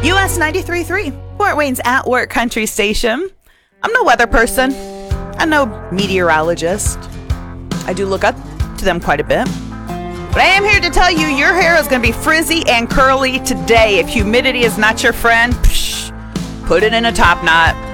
US 93.3, Fort Wayne's At Work Country Station. I'm no weather person. I'm no meteorologist. I do look up to them quite a bit. But I am here to tell you your hair is going to be frizzy and curly today. If humidity is not your friend, put it in a top knot.